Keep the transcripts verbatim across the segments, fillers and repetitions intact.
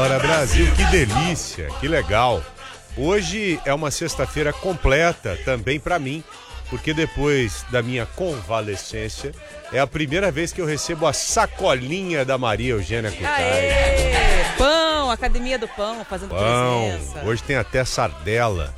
Bora Brasil, que delícia, que legal. Hoje é uma sexta-feira completa também pra mim, porque depois da minha convalescência é a primeira vez que eu recebo a sacolinha da Maria Eugênia Kutai. Pão, Academia do Pão, fazendo Pão, presença. hoje tem até sardela.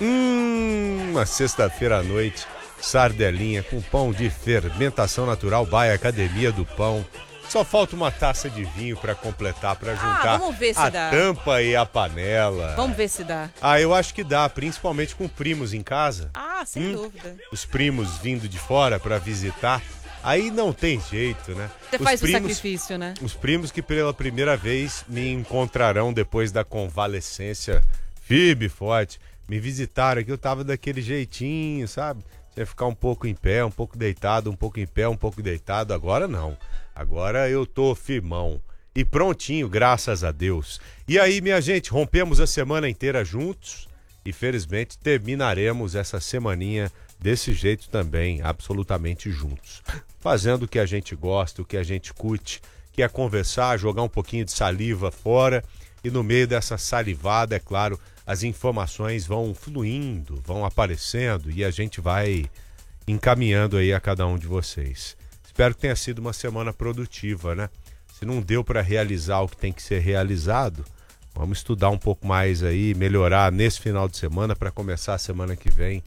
Hum, uma sexta-feira à noite, sardelinha com pão de fermentação natural by Academia do Pão. Só falta uma taça de vinho pra completar, pra juntar ah, vamos ver se a dá. tampa e a panela. Vamos ver se dá. Ah, eu acho que dá, principalmente com primos em casa. Ah, sem Hum? dúvida. Os primos vindo de fora pra visitar. Aí não tem jeito, né? Você Os faz primos, o sacrifício, né? Os primos que pela primeira vez me encontrarão depois da convalescência firme e forte. Me visitaram aqui, eu tava daquele jeitinho, sabe? Tinha que ficar um pouco em pé, um pouco deitado, um pouco em pé, um pouco deitado. Agora não. Agora eu tô firmão e prontinho, graças a Deus. E aí, minha gente, rompemos a semana inteira juntos e felizmente terminaremos essa semaninha desse jeito também, absolutamente juntos. Fazendo o que a gente gosta, o que a gente curte, que é conversar, jogar um pouquinho de saliva fora e no meio dessa salivada, é claro, as informações vão fluindo, vão aparecendo e a gente vai encaminhando aí a cada um de vocês. Espero que tenha sido uma semana produtiva, né? Se não deu para realizar o que tem que ser realizado, vamos estudar um pouco mais aí, melhorar nesse final de semana para começar a semana que vem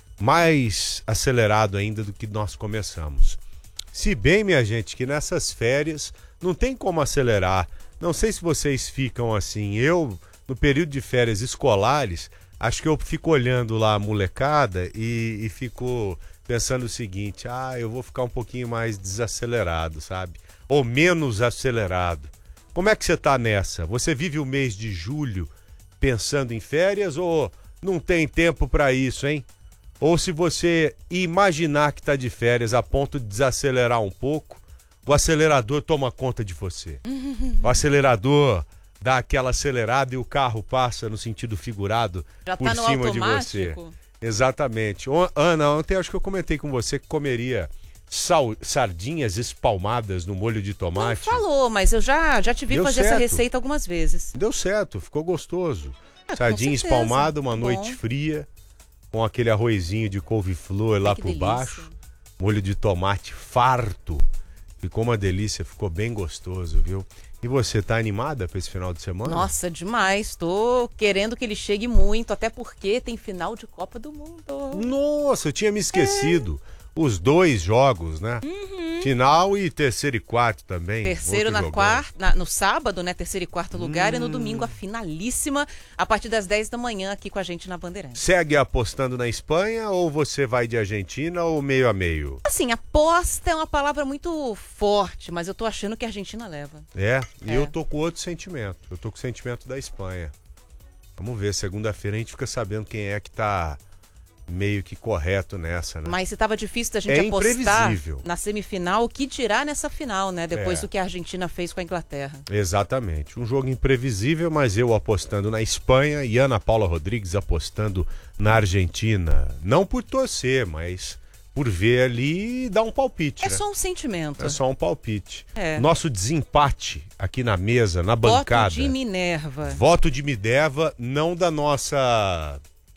mais acelerado ainda do que nós começamos. Se bem, minha gente, que nessas férias não tem como acelerar. Não sei se vocês ficam assim. Eu, no período de férias escolares, acho que eu fico olhando lá a molecada e, e fico pensando o seguinte: ah, eu vou ficar um pouquinho mais desacelerado, sabe? Ou menos acelerado. Como é que você tá nessa? Você vive o mês de julho pensando em férias ou não tem tempo para isso, hein? Ou se você imaginar que tá de férias a ponto de desacelerar um pouco, o acelerador toma conta de você. O acelerador dá aquela acelerada e o carro passa no sentido figurado Já por tá no cima de você. automático? Exatamente. O- Ana, ontem acho que eu comentei com você que comeria sal- sardinhas espalmadas no molho de Não tomate. falou, mas eu já, já te vi Deu fazer essa certo. receita algumas vezes. Deu certo, ficou gostoso. Ah, com Sardinha certeza. espalmada, uma Bom. noite fria, com aquele arrozinho de couve-flor lá que por delícia. baixo. Molho de tomate farto. Ficou uma delícia, ficou bem gostoso, viu? E você, tá animada pra esse final de semana? Nossa, demais. Tô querendo que ele chegue muito, até porque tem final de Copa do Mundo. Nossa, eu tinha me esquecido. Os dois jogos, né? Final e terceiro e quarto também. Terceiro Outro na jogão. quarta, na- no sábado, né? Terceiro e quarto lugar. Hum. E no domingo, a finalíssima, a partir das dez da manhã, aqui com a gente na Bandeirantes. Segue apostando na Espanha ou você vai de Argentina ou meio a meio? Assim, aposta é uma palavra muito forte, mas eu tô achando que a Argentina leva. É, e É. eu tô com outro sentimento. Eu tô com o sentimento da Espanha. Vamos ver, segunda-feira a gente fica sabendo quem é que tá meio que correto nessa, né? Mas se tava difícil da gente É apostar imprevisível. na semifinal, o que tirar nessa final, né? Depois É. do que a Argentina fez com a Inglaterra. Exatamente. Um jogo imprevisível, mas eu apostando na Espanha e Ana Paula Rodrigues apostando na Argentina. Não por torcer, mas por ver ali e dar um palpite, É né? só um sentimento. É só um palpite. É. Nosso desempate aqui na mesa, na Voto bancada. de Minerva. Voto de Minerva, não da nossa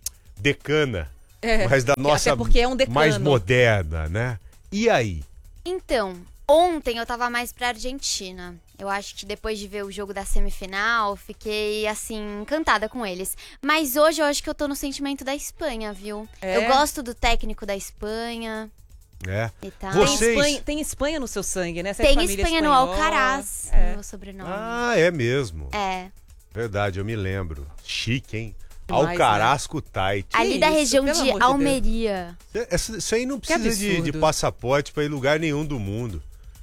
decana, É, mas da nossa até porque é um decano. mais moderna, né? E aí? Então, ontem eu tava mais pra Argentina. Eu acho que depois de ver o jogo da semifinal, fiquei, assim, encantada com eles. Mas hoje eu acho que eu tô no sentimento da Espanha, viu? É? Eu gosto do técnico da Espanha É. e tal. Tem Vocês- Espanha, tem Espanha no seu sangue, né? Você é de Tem família Espanha no espanhola. Alcaraz, É. meu sobrenome. Ah, é mesmo. É. Verdade, eu me lembro. Chique, hein? Demais, Alcaraz Kutaiti. Ali da isso, região pelo de amor de Deus. Almeria. Essa- Isso aí não Que precisa de, de absurdo. passaporte pra ir em lugar nenhum do mundo.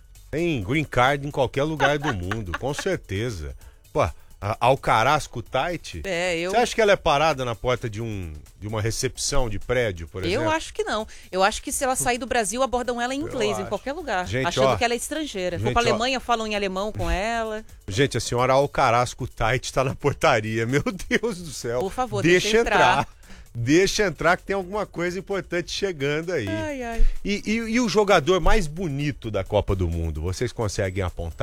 Tem green card em qualquer lugar do mundo, com certeza. Pô, a Alcaraz Kutaiti, É, eu, você acha que ela é parada na porta de, um, de uma recepção de prédio, por exemplo? eu acho que não. Eu acho que se ela sair do Brasil, abordam ela em inglês, em acho. qualquer lugar. Gente, achando ó, que ela é estrangeira. gente, For pra ó. Alemanha, falam em alemão com ela. Gente, a senhora Alcaraz Kutaiti está na portaria. Meu Deus do céu. Por favor, deixa deixa entrar. entrar. Deixa entrar que tem alguma coisa importante chegando aí. Ai, ai. E, e- e o jogador mais bonito da Copa do Mundo, vocês conseguem apontar?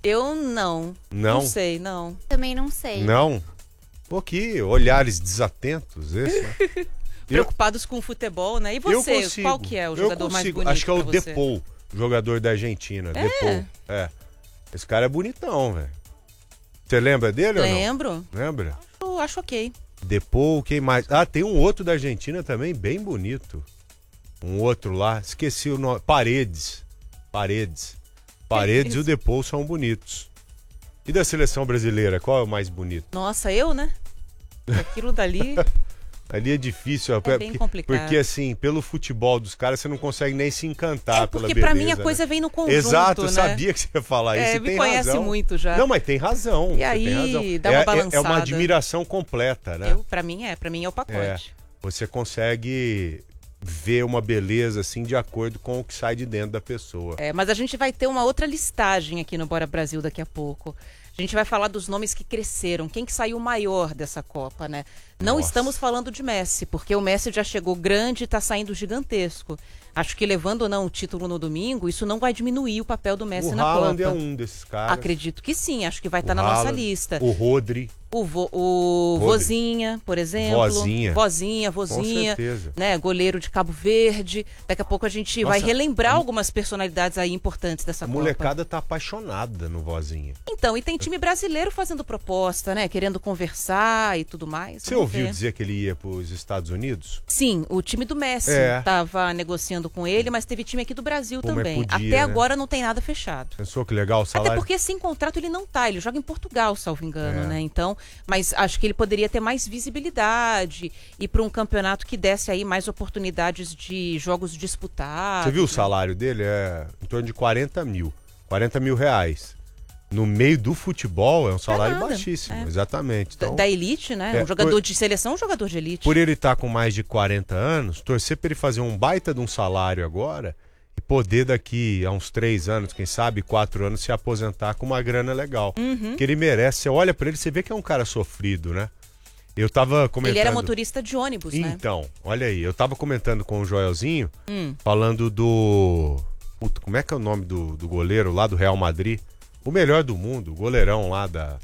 Eu não. Não? Não sei, não. Também não sei. Não? Pô, que olhares desatentos esse, né? Preocupados com o futebol, né? E você, consigo, qual que é o eu jogador mais consigo. bonito Acho que é o pra você? Depou, jogador da Argentina. É? Depou. É. Esse cara é bonitão, velho. Você lembra dele Lembro. ou não? Lembra? Eu acho ok. Depou, quem mais? Ah, tem um outro da Argentina também, bem bonito. Um outro lá, esqueci o nome. Paredes. Paredes. Paredes e o Depou são bonitos. E da seleção brasileira, qual é o mais bonito? Nossa, eu, né? Aquilo dali Ali é difícil. é porque, bem complicado. Porque, assim, pelo futebol dos caras, você não consegue nem se encantar É pela porque beleza. pra mim a né? coisa vem no conjunto, Exato, eu né? sabia que você ia falar isso. É, Você me tem conhece razão. muito já. Não, mas tem razão. E você aí, tem razão. dá uma é, é- balançada. É uma admiração completa, né? Eu, pra mim é, pra mim é o pacote. Você consegue ver uma beleza assim de acordo com o que sai de dentro da pessoa. É, mas a gente vai ter uma outra listagem aqui no Bora Brasil daqui a pouco. A gente vai falar dos nomes que cresceram, quem que saiu maior dessa Copa, né? Não Nossa. estamos falando de Messi, porque o Messi já chegou grande e tá saindo gigantesco. Acho que levando ou não o título no domingo, isso não vai diminuir o papel do Messi O na Haaland Copa. é um desses caras. Acredito que sim, acho que vai O estar na nossa Haaland, lista. O Rodri, O, vo, o Rodri. Vozinha, por exemplo. Vozinha. Vozinha, com Vozinha. certeza. Né, goleiro de Cabo Verde. Daqui a pouco a gente Nossa, vai relembrar a- algumas personalidades aí importantes dessa A Copa. molecada tá apaixonada no Vozinha. Então, e tem time brasileiro fazendo proposta, né? Querendo conversar e tudo mais. Você Vamos ouviu ver. dizer que ele ia pros Estados Unidos? Sim, o time do Messi É. estava negociando com ele, mas teve time aqui do Brasil Pô, mas também. podia, Até né? agora não tem nada fechado. Pensou que legal o salário? Até porque sem contrato ele não tá, ele joga em Portugal, salvo engano, É. né? Então, mas acho que ele poderia ter mais visibilidade e para um campeonato que desse aí mais oportunidades de jogos disputados. Você viu o né? salário dele? É em torno de quarenta mil. quarenta mil reais. No meio do futebol é um salário nada, baixíssimo, é. exatamente. Da- Então, Da elite, né? É, um jogador por- de seleção, um jogador de elite. por ele estar com mais de quarenta anos, torcer para ele fazer um baita de um salário agora e poder daqui a uns três anos, quem sabe quatro anos, se aposentar com uma grana legal. Uhum. Que ele merece. Você olha para ele, você vê que é um cara sofrido, né? Eu tava comentando... Ele era motorista de ônibus, né? Então, olha aí, eu tava comentando com o Joelzinho, Hum. falando do... Puta, como é que é o nome do, do goleiro lá do Real Madrid? O melhor do mundo, o goleirão lá da...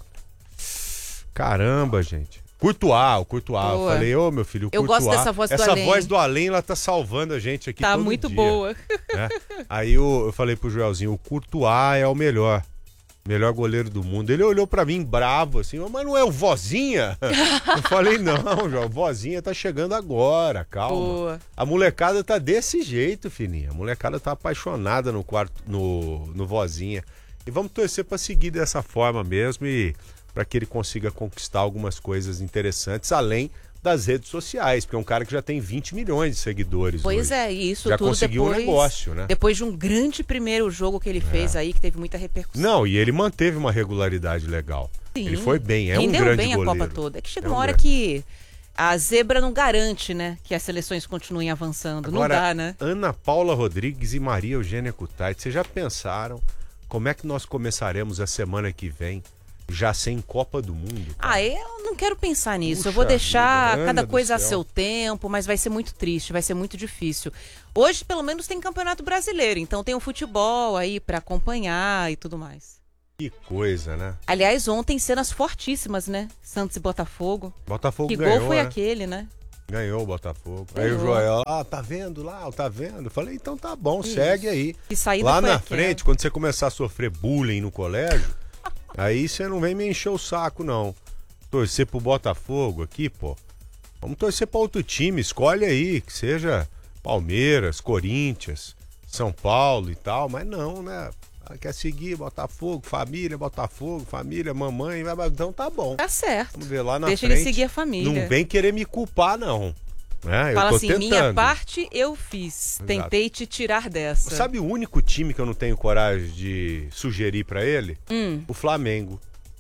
Caramba, gente. Courtois, o Courtois. Eu Boa. falei, ô meu filho, o Eu Courtois... gosto dessa voz do Essa além. voz do além, ela tá salvando a gente aqui Tá todo muito dia, boa. né? Aí eu, eu falei pro Joelzinho, o Courtois é o melhor. Melhor goleiro do mundo. Ele olhou pra mim bravo assim, mas não é o Vozinha? Eu falei, não, João, o Vozinha tá chegando agora, calma. Boa. A molecada tá desse jeito, fininha. A molecada tá apaixonada no quarto, no, no Vozinha. E vamos torcer pra seguir dessa forma mesmo e pra que ele consiga conquistar algumas coisas interessantes, além das redes sociais, porque é um cara que já tem vinte milhões de seguidores Pois hoje. é, e isso Já tudo conseguiu depois, um negócio, né? depois de um grande primeiro jogo que ele fez aí, que teve muita repercussão. Não, e ele manteve uma regularidade legal. Sim. Ele foi bem, é Rendeu um grande bem goleiro. a Copa toda. É que chega É um uma hora grande. que a zebra não garante, né? Que as seleções continuem avançando. Agora, não dá, né? Ana Paula Rodrigues e Maria Eugênia Kutait, vocês já pensaram como é que nós começaremos a semana que vem já sem Copa do Mundo? cara? Ah, eu não quero pensar nisso. Puxa eu vou deixar vida, cada Ana do coisa a céu. seu tempo, mas vai ser muito triste, vai ser muito difícil. Hoje, pelo menos, tem Campeonato Brasileiro, então tem o futebol aí pra acompanhar e tudo mais. Que coisa, né? Aliás, ontem cenas fortíssimas, né? Santos e Botafogo. Botafogo Que ganhou, gol foi né? aquele, né? Ganhou o Botafogo. Aí o Ganhou. Joel, ah, tá vendo lá, tá vendo? Eu falei, então tá bom, Isso. segue aí. Que saída Lá foi na aquela? frente, quando você começar a sofrer bullying no colégio, aí você não vem me encher o saco, não. Torcer pro Botafogo aqui, pô. Vamos torcer pra outro time, escolhe aí, que seja Palmeiras, Corinthians, São Paulo e tal, mas não, né? Ah, quer seguir Botafogo, família, Botafogo, família, mamãe, vai- vai- então tá bom. Tá certo. Vamos ver lá na Deixa frente. ele seguir a família. Não vem querer me culpar, não. Né? Eu Fala tô assim, tentando. minha parte eu fiz. Exato. Tentei te tirar dessa. Sabe o único time que eu não tenho coragem de sugerir pra ele? Hum. O Flamengo.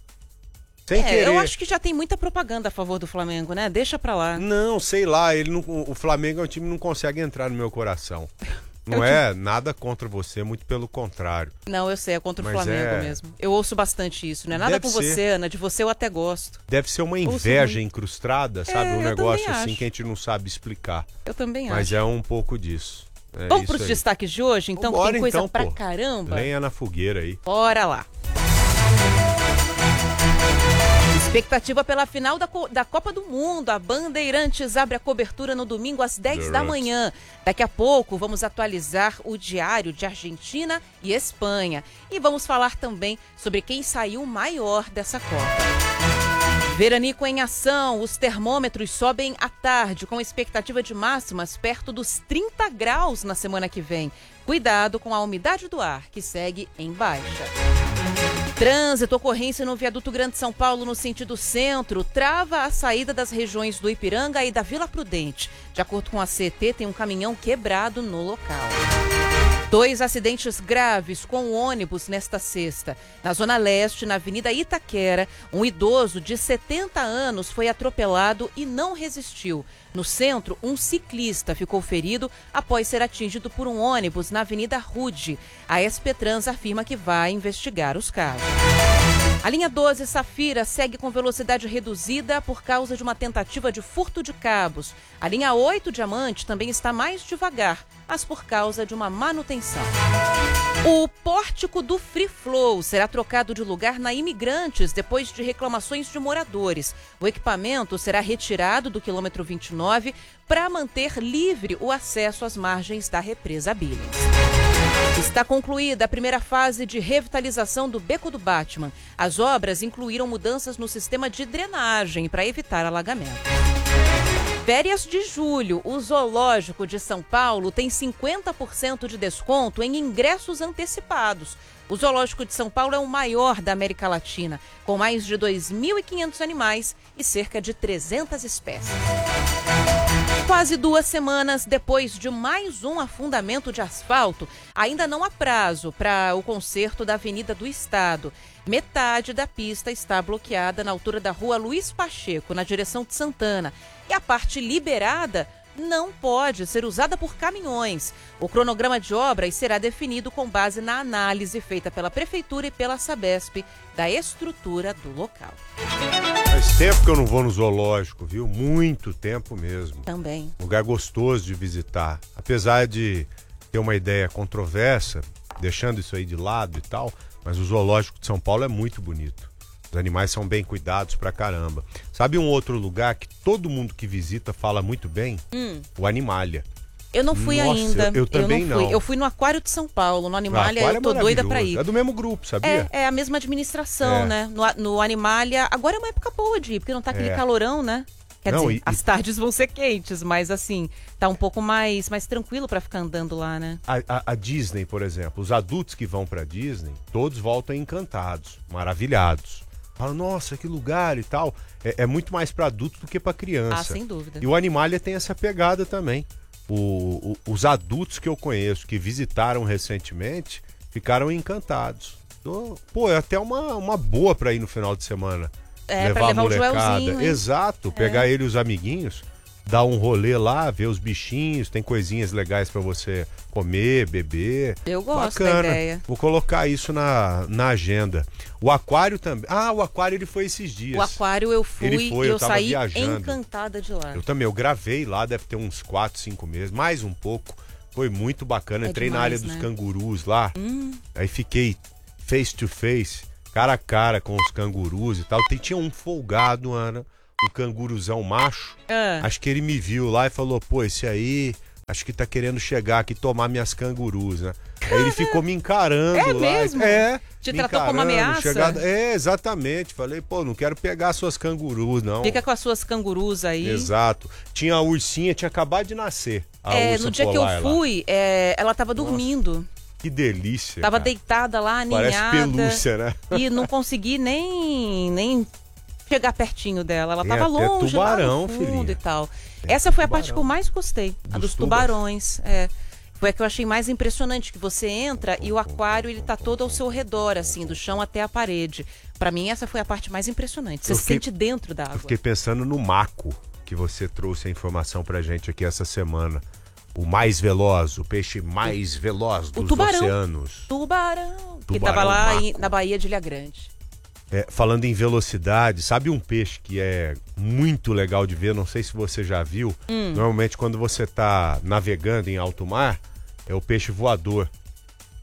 Sem É, querer. eu acho que já tem muita propaganda a favor do Flamengo, né? Deixa pra lá. Não, sei lá, ele não, o Flamengo é um time que não consegue entrar no meu coração. Não é nada contra você, muito pelo contrário. Não, eu sei, é contra o Mas Flamengo é- mesmo. Eu ouço bastante isso, não é nada Deve com ser. você, Ana. De você eu até gosto. Deve ser uma Ouço inveja muito. incrustada, sabe? É, um eu negócio também assim acho. que a gente não sabe explicar. Eu também Mas acho. é um pouco disso. É Vamos isso pros aí. destaques de hoje, então, que Vambora, tem coisa então, pra pô. caramba. Lenha na fogueira aí. Bora lá. Expectativa pela final da, Co- da Copa do Mundo. A Bandeirantes abre a cobertura no domingo às dez da manhã. Daqui a pouco vamos atualizar o diário de Argentina e Espanha. E vamos falar também sobre quem saiu maior dessa Copa. Veranico em ação, os termômetros sobem à tarde, com expectativa de máximas perto dos trinta graus na semana que vem. Cuidado com a umidade do ar, que segue em baixa. Trânsito, ocorrência no viaduto Grande São Paulo no sentido centro, trava a saída das regiões do Ipiranga e da Vila Prudente. De acordo com a C E T, tem um caminhão quebrado no local. Dois acidentes graves com ônibus nesta sexta. Na Zona Leste, na Avenida Itaquera, um idoso de setenta anos foi atropelado e não resistiu. No centro, um ciclista ficou ferido após ser atingido por um ônibus na Avenida Rude. A S P Trans afirma que vai investigar os casos. A linha doze Safira segue com velocidade reduzida por causa de uma tentativa de furto de cabos. A linha oito Diamante também está mais devagar, mas por causa de uma manutenção. O pórtico do Free Flow será trocado de lugar na Imigrantes depois de reclamações de moradores. O equipamento será retirado do quilômetro vinte e nove para manter livre o acesso às margens da represa Billings. Está concluída a primeira fase de revitalização do Beco do Batman. As obras incluíram mudanças no sistema de drenagem para evitar alagamento. Férias de julho, o Zoológico de São Paulo tem cinquenta por cento de desconto em ingressos antecipados. O Zoológico de São Paulo é o maior da América Latina, com mais de dois mil e quinhentos animais e cerca de trezentas espécies. Quase duas semanas depois de mais um afundamento de asfalto, ainda não há prazo para o conserto da Avenida do Estado. Metade da pista está bloqueada na altura da rua Luiz Pacheco, na direção de Santana. E a parte liberada não pode ser usada por caminhões. O cronograma de obras será definido com base na análise feita pela Prefeitura e pela Sabesp da estrutura do local. Faz tempo que eu não vou no zoológico, viu? Muito tempo mesmo. Também. Lugar gostoso de visitar. Apesar de ter uma ideia controversa, deixando isso aí de lado e tal, mas o zoológico de São Paulo é muito bonito. Os animais são bem cuidados pra caramba. Sabe um outro lugar que todo mundo que visita fala muito bem? Hum. O Animalia. Eu não fui Nossa, ainda. Eu, eu também eu não. Fui. não. Eu fui no Aquário de São Paulo. No Animalia, Aquário eu tô é doida pra ir. É do mesmo grupo, sabia? É, é a mesma administração, É. né? No, no Animalia, agora é uma época boa de ir, porque não tá aquele É. calorão, né? Quer Não, dizer, e- as e- tardes vão ser quentes, mas assim, tá um pouco mais, mais tranquilo pra ficar andando lá, né? A, a- a Disney, por exemplo, os adultos que vão pra Disney, todos voltam encantados, maravilhados. Falam, nossa, que lugar e tal. É, é muito mais pra adulto do que pra criança. Ah, sem dúvida. E o Animalia tem essa pegada também. O- o- os adultos que eu conheço, que visitaram recentemente, ficaram encantados. Então, pô, é até uma, uma boa pra ir no final de semana. É, pra a levar o molecada. Joelzinho, hein? Exato, pegar ele e os amiguinhos, dar um rolê lá, ver os bichinhos, tem coisinhas legais pra você comer, beber. Eu gosto da Bacana. ideia. Vou colocar isso na, na agenda. O aquário também. Ah, o aquário ele foi esses dias. O Aquário eu fui Ele foi, e eu eu tava saí viajando. encantada de lá. Eu também, eu gravei lá, deve ter uns quatro, cinco meses, mais um pouco. Foi muito bacana. É Entrei na demais, área dos né? cangurus lá. Hum. Aí fiquei face to face, cara a cara com os cangurus e tal. Tem, tinha um folgado, Ana, um canguruzão macho. Ah. Acho que ele me viu lá e falou, pô, esse aí, acho que tá querendo chegar aqui e tomar minhas cangurus, né? Aí ele ficou me encarando É lá. mesmo? É. Te me tratou como encarando, ameaça? chegado- É, exatamente. Falei, pô, não quero pegar suas cangurus, não. Fica com as suas cangurus aí. Exato. Tinha a ursinha, tinha acabado de nascer. A É, ursa no dia que eu polar lá. fui, é, ela tava dormindo. Que delícia. Tava cara. deitada lá, Parece aninhada. pelúcia, né? E não consegui nem, nem chegar pertinho dela. Ela Tem tava até longe, tubarão, lá no fundo filhinha. e tal. Tem Essa foi a tubarão. parte que eu mais gostei. A Dos dos tubas. tubarões. É. Foi a que eu achei mais impressionante, que você entra e o aquário ele tá todo ao seu redor, assim, do chão até a parede. Pra mim, essa foi a parte mais impressionante. Você Eu se fiquei- sente dentro da Eu água. fiquei pensando no maco que você trouxe a informação pra gente aqui essa semana. O mais veloz, o peixe mais veloz dos tubarão. oceanos. Tubarão, que Tubarão tava lá em- maco. na Baía de Ilha Grande. É, falando em velocidade, sabe um peixe que é muito legal de ver? Não sei se você já viu. Hum. Normalmente quando você tá navegando em alto mar, é o peixe voador.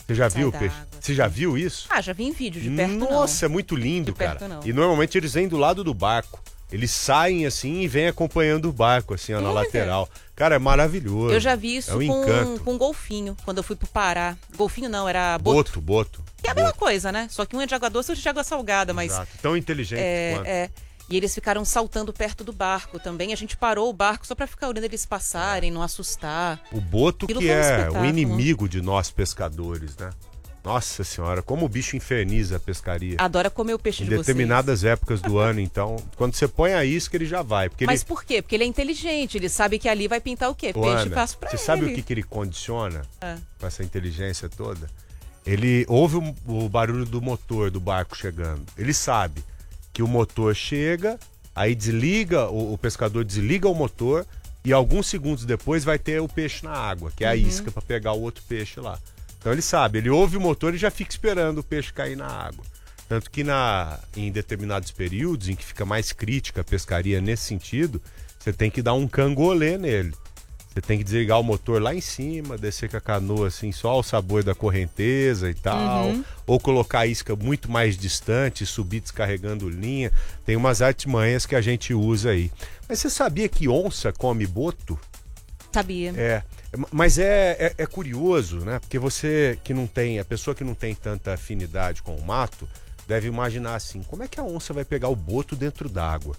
Você já Sai viu o da peixe? água, Você já viu isso? Ah, já vi em vídeo, de perto não. Nossa, é muito lindo, De perto, cara. não. E normalmente eles vêm do lado do barco. Eles saem assim e vêm acompanhando o barco, assim, ó, na Olha. lateral. Cara, é maravilhoso. Eu já vi isso é um com, encanto. com golfinho, quando eu fui pro Pará. Golfinho não, era boto. Boto, boto. Que é a mesma coisa, né? Só que um é de água doce e outro de água salgada, mas... Exato. Tão inteligente É, quanto. é. E eles ficaram saltando perto do barco também. A gente parou o barco só pra ficar olhando eles passarem, não assustar. O boto Aquilo que foi um é o espetáculo. inimigo de nós pescadores, né? Nossa senhora, como o bicho inferniza a pescaria. Adora comer o peixe Em de vocês. determinadas épocas do ano, então, quando você põe a isca, ele já vai. Porque Mas ele... por quê? Porque ele é inteligente, ele sabe que ali vai pintar o quê? Ô, Peixe Ana, fácil pra você ele. sabe o que, que ele condiciona Ah. com essa inteligência toda? Ele ouve o, o barulho do motor do barco chegando. Ele sabe que o motor chega, aí desliga, o, o pescador desliga o motor e alguns segundos depois vai ter o peixe na água, que é a Uhum. isca para pegar o outro peixe lá. Então ele sabe, ele ouve o motor e já fica esperando o peixe cair na água. Tanto que na, em determinados períodos em que fica mais crítica a pescaria nesse sentido, você tem que dar um cangolê nele. Você tem que desligar o motor lá em cima, descer com a canoa assim, só ao sabor da correnteza e tal. Uhum. Ou colocar a isca muito mais distante, subir descarregando linha. Tem umas artimanhas que a gente usa aí. Mas você sabia que onça come boto? Sabia. É, mas é, é, é curioso, né? Porque você que não tem, a pessoa que não tem tanta afinidade com o mato, deve imaginar assim, como é que a onça vai pegar o boto dentro d'água?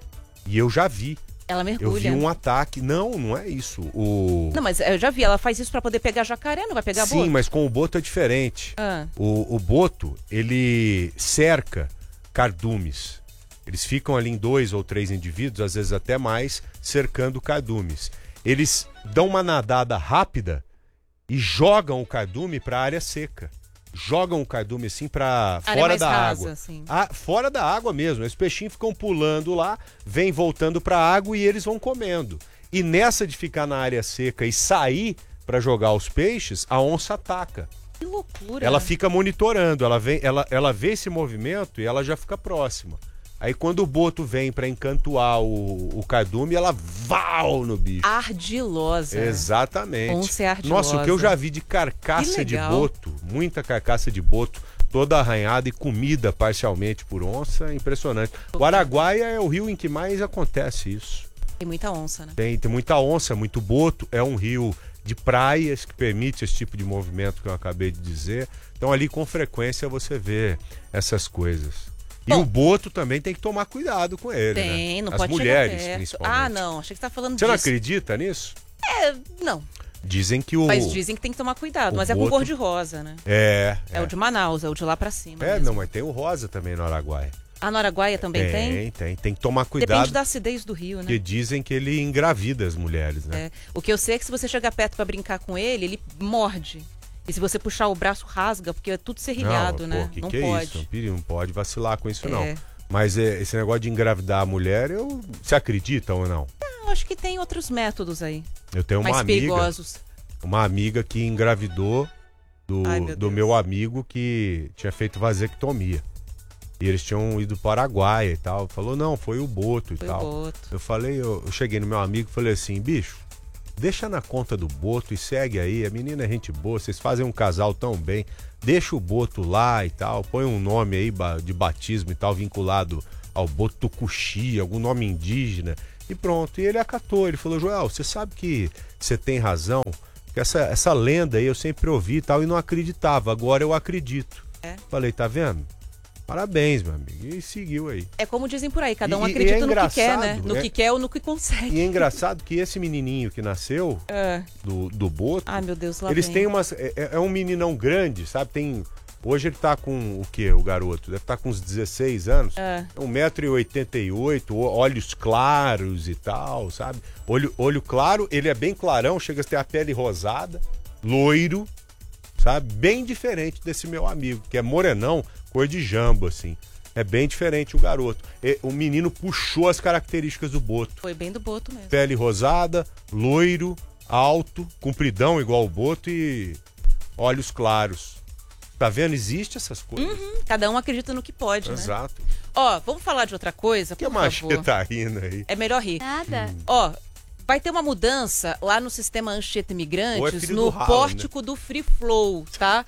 E eu já vi. Ela Eu mergulha. vi um ataque. Não, não é isso. O... Não, mas eu já vi, ela faz isso pra poder pegar jacaré, não vai pegar Sim, boto? mas com o boto é diferente. Ah. O, o boto, ele cerca cardumes. Eles ficam ali em dois ou três indivíduos, às vezes até mais, cercando cardumes. Eles dão uma nadada rápida e jogam o cardume para a área seca. Jogam o cardume assim para Área fora mais da rasa, água. assim. Ah, fora da água mesmo. Os peixinhos ficam pulando lá, vêm voltando para a água e eles vão comendo. E nessa de ficar na área seca e sair para jogar os peixes, a onça ataca. Que loucura. Ela fica monitorando, ela, vem, ela, ela vê esse movimento e ela já fica próxima. Aí quando o boto vem para encantoar o, o cardume, ela val no bicho. Ardilosa. Exatamente. Onça é ardilosa. Nossa, o que eu já vi de carcaça Que de legal. boto, muita carcaça de boto, toda arranhada e comida parcialmente por onça, é impressionante. O Araguaia é o rio em que mais acontece isso. Tem muita onça, né? Tem, tem muita onça, muito boto, é um rio de praias que permite esse tipo de movimento que eu acabei de dizer. Então ali com frequência você vê essas coisas. E Bom, o boto também tem que tomar cuidado com ele, Tem, né? não As pode mulheres, chegar perto. principalmente. Ah, não, achei que você tá falando Você não disso. acredita nisso? É, não. Dizem que o... Mas dizem que tem que tomar cuidado, o mas é com boto- cor de rosa, né? É, É. o de Manaus, é o de lá pra cima. É, mesmo. não, mas tem o rosa também no Araguaia. A no Araguaia também tem? Tem, tem. Tem que tomar Depende cuidado, da acidez do rio, né? porque dizem que ele engravida as mulheres, né? É. O que eu sei é que se você chegar perto pra brincar com ele, ele morde. E se você puxar o braço, rasga, porque é tudo serrilhado, não, né? Pô, que não que pode. É isso? Não, pode- não pode vacilar com isso, É. não. Mas é, esse negócio de engravidar a mulher, eu... você acredita ou não? Eu acho que tem outros métodos aí, Eu tenho uma mais amiga, perigosos. uma amiga que engravidou do, Ai, meu do Deus. meu amigo que tinha feito vasectomia. E eles tinham ido para o Araguaia e tal. Falou, não, foi o boto e Foi tal. o boto. Eu falei, eu, eu cheguei no meu amigo e falei assim, bicho, deixa na conta do boto e segue aí. A menina é gente boa, vocês fazem um casal tão bem. Deixa o boto lá e tal. Põe um nome aí ba- de batismo e tal, vinculado ao boto tucuxi, algum nome indígena. E pronto. E ele acatou. Ele falou, Joel, você sabe que você tem razão? Que essa, essa lenda aí eu sempre ouvi e tal e não acreditava. Agora eu acredito. É. Falei, tá vendo? Parabéns, meu amigo. E seguiu aí. É como dizem por aí, cada um E- e acredita é no que quer, né? engraçado, No é- que quer ou no que consegue. E é engraçado que esse menininho que nasceu É. do, do boto, Ai, meu Deus, lá eles vem. têm umas. É, é um meninão grande, sabe? Tem. Hoje ele tá com o quê, o garoto? Deve estar com uns dezesseis anos. É. um metro e oitenta e oito, olhos claros e tal, sabe? Olho, olho claro, ele é bem clarão, chega a ter a pele rosada, loiro, sabe? Bem diferente desse meu amigo, que é morenão, cor de jambo, assim. É bem diferente o garoto. E o menino puxou as características do boto. Foi bem do boto mesmo. Pele rosada, loiro, alto, compridão igual o boto e olhos claros. Tá vendo? Existe essas coisas. Uhum, cada um acredita no que pode, né? Exato. Ó, vamos falar de outra coisa, O que por a Machê favor. tá rindo aí? É melhor rir. Nada. Ó, vai ter uma mudança lá no sistema Anchieta Ou é Imigrantes, filho do no Haaland, pórtico do Free Flow, tá?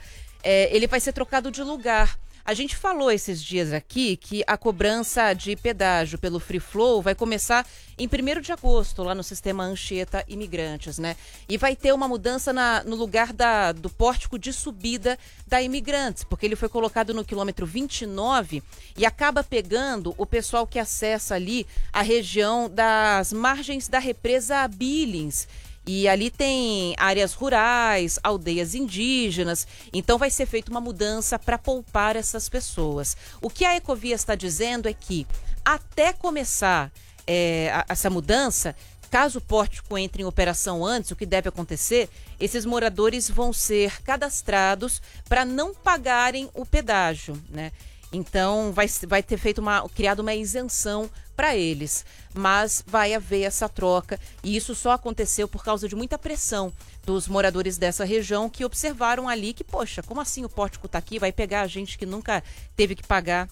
é, ele vai ser trocado de lugar. A gente falou esses dias aqui que a cobrança de pedágio pelo Free Flow vai começar em primeiro de agosto, lá no sistema Anchieta Imigrantes, né? E vai ter uma mudança na, no lugar da, do pórtico de subida da Imigrantes, porque ele foi colocado no quilômetro vinte e nove e acaba pegando o pessoal que acessa ali a região das margens da represa Billings. E ali tem áreas rurais, aldeias indígenas, então vai ser feita uma mudança para poupar essas pessoas. O que a Ecovia está dizendo é que até começar é, a, essa mudança, caso o pórtico entre em operação antes, o que deve acontecer, esses moradores vão ser cadastrados para não pagarem o pedágio, né? Então vai, vai ter feito uma, criado uma isenção para eles, mas vai haver essa troca e isso só aconteceu por causa de muita pressão dos moradores dessa região que observaram ali que, poxa, como assim o pórtico está aqui, vai pegar a gente que nunca teve que pagar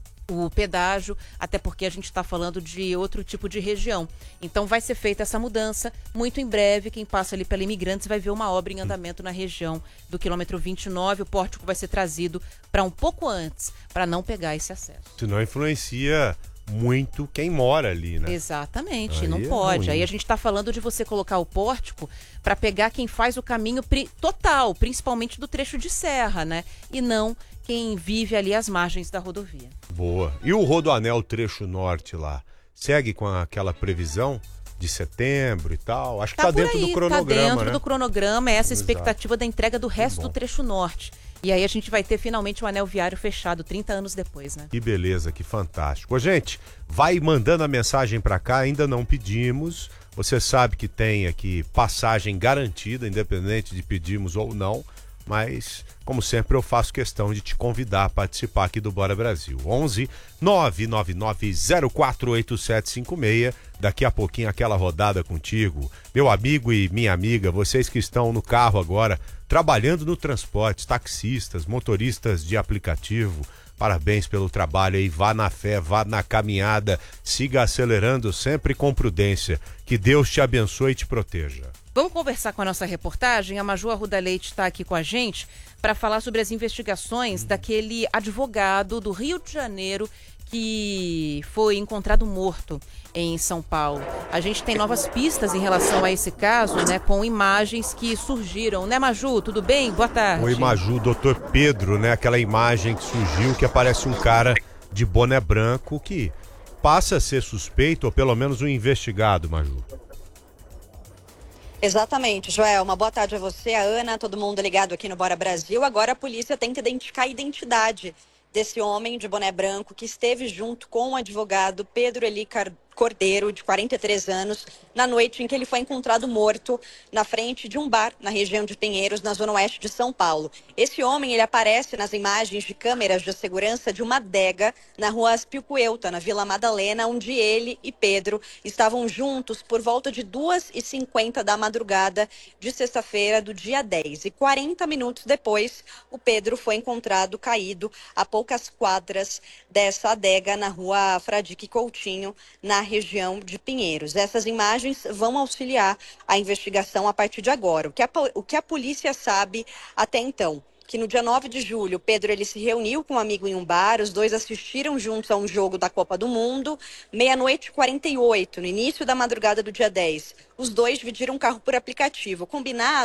o pedágio, até porque a gente está falando de outro tipo de região. Então vai ser feita essa mudança muito em breve. Quem passa ali pela Imigrantes vai ver uma obra em andamento na região do quilômetro vinte e nove. O pórtico vai ser trazido para um pouco antes, para não pegar esse acesso. Senão influencia muito quem mora ali, né? Exatamente, Aí não é pode. ruim. Aí a gente está falando de você colocar o pórtico para pegar quem faz o caminho pri- total, principalmente do trecho de serra, né? E não quem vive ali às margens da rodovia. Boa. E o Rodoanel trecho norte lá? Segue com aquela previsão de setembro e tal? Acho que tá, Tá por dentro aí, do cronograma, tá dentro né? do cronograma, é essa Exato. expectativa da entrega do resto bom. do trecho norte. E aí a gente vai ter finalmente o anel viário fechado trinta anos depois, né? Que beleza, que fantástico. Ô, gente, vai mandando a mensagem pra cá, ainda não pedimos. Você sabe que tem aqui passagem garantida, independente de pedirmos ou não. Mas, como sempre, eu faço questão de te convidar a participar aqui do Bora Brasil. onze nove nove nove zero quatro oito sete cinco seis. Daqui a pouquinho aquela rodada contigo. Meu amigo e minha amiga, vocês que estão no carro agora, trabalhando no transporte, taxistas, motoristas de aplicativo, parabéns pelo trabalho aí, vá na fé, vá na caminhada, siga acelerando sempre com prudência. Que Deus te abençoe e te proteja. Vamos conversar com a nossa reportagem. A Maju Arruda Leite está aqui com a gente para falar sobre as investigações daquele advogado do Rio de Janeiro que foi encontrado morto em São Paulo. A gente tem novas pistas em relação a esse caso, né, com imagens que surgiram. Né, Maju? Tudo bem? Boa tarde. Oi, Maju, doutor Pedro, né? Aquela imagem que surgiu que aparece um cara de boné branco que passa a ser suspeito ou pelo menos um investigado, Maju. Exatamente, Joel. Uma boa tarde a você, a Ana, todo mundo ligado aqui no Bora Brasil. Agora a polícia tenta identificar a identidade desse homem de boné branco que esteve junto com o advogado Pedro Eli Cordeiro, de quarenta e três anos, na noite em que ele foi encontrado morto na frente de um bar na região de Pinheiros, na zona oeste de São Paulo. Esse homem, ele aparece nas imagens de câmeras de segurança de uma adega na rua Aspilcueta, na Vila Madalena, onde ele e Pedro estavam juntos por volta de duas e cinquenta da madrugada de sexta-feira do dia dez. E quarenta minutos depois, o Pedro foi encontrado caído a poucas quadras dessa adega na rua Fradique Coutinho, na região de Pinheiros. Essas imagens vão auxiliar a investigação a partir de agora. O que a, o que a polícia sabe até então? Que no dia nove de julho, Pedro ele se reuniu com um amigo em um bar, os dois assistiram juntos a um jogo da Copa do Mundo. Meia-noite e quarenta e oito, no início da madrugada do dia dez, os dois dividiram um carro por aplicativo. Combinado